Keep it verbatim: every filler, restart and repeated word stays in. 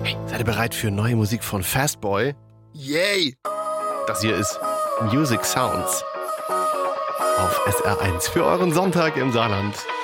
Seid ihr bereit für neue Musik von Fastboy? Yay! Das hier ist Music Sounds auf S R eins für euren Sonntag im Saarland.